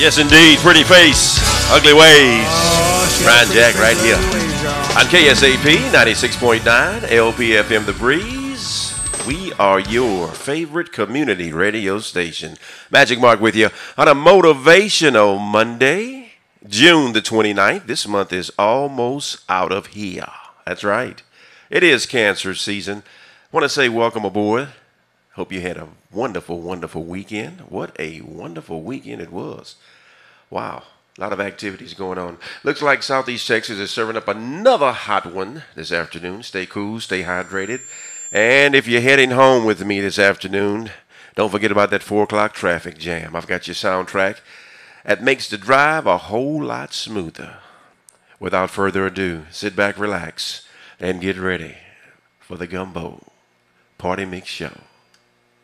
Yes, indeed. Pretty face, ugly ways. Ryan Jack right here on KSAP 96.9 LPFM The Breeze. We are your favorite community radio station. Magic Mark with you on a motivational Monday, June the 29th. This month is almost out of here. That's right. It is cancer season. Want to say welcome aboard. Hope you had a wonderful, wonderful weekend. What a wonderful weekend it was. Wow, a lot of activities going on. Looks like Southeast Texas is serving up another hot one this afternoon. Stay cool, stay hydrated. And if you're heading home with me this afternoon, don't forget about that 4 o'clock traffic jam. I've got your soundtrack that makes the drive a whole lot smoother. Without further ado, sit back, relax, and get ready for the Gumbo Party Mix Show.